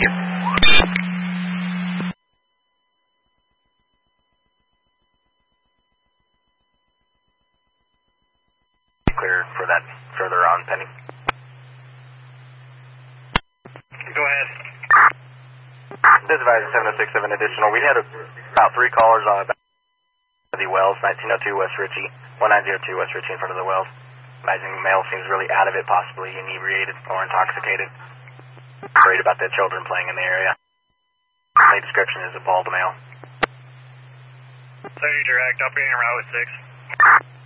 Clear for that further on, pending. Go ahead. This is advisor 7067 additional. We had about 3 callers on the Wells, 1902 West Ritchie, 1902 West Ritchie in front of the Wells. Imagining the male seems really out of it, possibly inebriated or intoxicated. Worried about their children playing in the area. My description is a bald male. 30 direct, operating around with 6.